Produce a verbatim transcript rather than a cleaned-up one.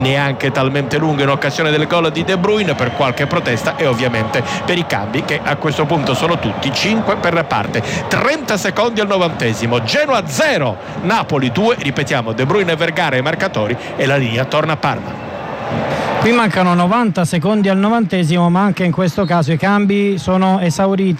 neanche talmente lungo in occasione del gol di De Bruyne, per qualche protesta e ovviamente per i cambi che a questo punto sono tutti cinque per parte. Trenta secondi al novantesimo, Genoa zero Napoli due, ripetiamo De Bruyne, Vergara ai marcatori e la linea torna a Parma. Qui mancano novanta secondi al novantesimo, ma anche in questo caso i cambi sono esauriti.